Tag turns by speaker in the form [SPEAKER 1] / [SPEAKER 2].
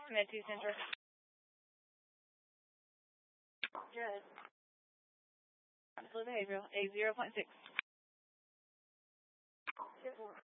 [SPEAKER 1] Med-2 Center. Good. Absolute behavioral, A 0.6. 2-4.